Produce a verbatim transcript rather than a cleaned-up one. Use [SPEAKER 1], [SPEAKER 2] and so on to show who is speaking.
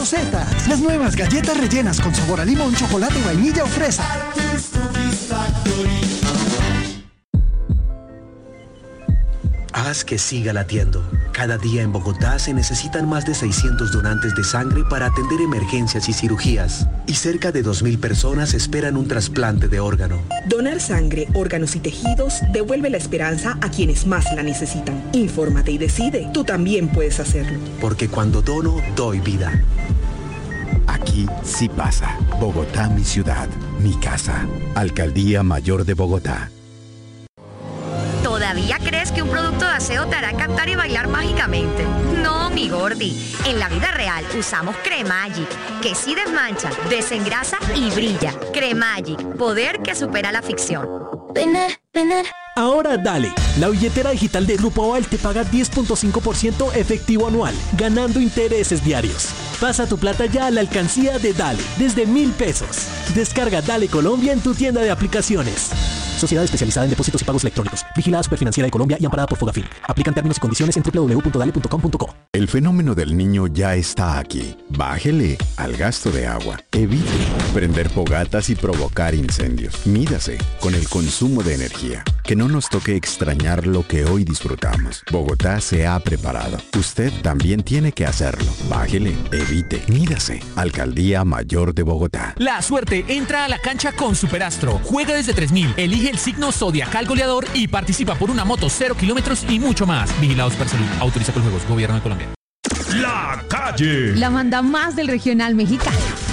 [SPEAKER 1] Rosetas, las nuevas galletas rellenas con sabor a limón, chocolate, vainilla o fresa.
[SPEAKER 2] Haz que siga latiendo. Cada día en Bogotá se necesitan más de seiscientos donantes de sangre para atender emergencias y cirugías. Y cerca de dos mil personas esperan un trasplante de órgano.
[SPEAKER 3] Donar sangre, órganos y tejidos devuelve la esperanza a quienes más la necesitan. Infórmate y decide. Tú también puedes hacerlo.
[SPEAKER 2] Porque cuando dono, doy vida.
[SPEAKER 4] Aquí sí pasa. Bogotá, mi ciudad, mi casa. Alcaldía Mayor de Bogotá.
[SPEAKER 5] ¿Todavía crees que un producto de aseo te hará cantar y bailar mágicamente? No, mi gordi. En la vida real usamos Cremagic, que sí desmancha, desengrasa y brilla. Cremagic, poder que supera la ficción.
[SPEAKER 6] Ahora dale, la billetera digital de Grupo Aval te paga diez punto cinco por ciento efectivo anual, ganando intereses diarios. Pasa tu plata ya a la alcancía de Dale, desde mil pesos. Descarga Dale Colombia en tu tienda de aplicaciones. Sociedad especializada en depósitos y pagos electrónicos. Vigilada Superfinanciera de Colombia y amparada por Fogafín. Aplican términos y condiciones en doble u doble u doble u punto dale punto com punto co.
[SPEAKER 4] El fenómeno del niño ya está aquí. Bájele al gasto de agua. Evite prender fogatas y provocar incendios. Mídase con el consumo de energía. Que no nos toque extrañar lo que hoy disfrutamos. Bogotá se ha preparado. Usted también tiene que hacerlo. Bájele, evite, mídase. Alcaldía Mayor de Bogotá.
[SPEAKER 7] La suerte entra a la cancha con Superastro. Juega desde tres mil, elige el signo zodiacal goleador y participa por una moto cero kilómetros y mucho más. Vigilados por Salud. Autoriza con juegos. Gobierno de Colombia.
[SPEAKER 8] La calle.
[SPEAKER 9] La manda más del regional mexicano.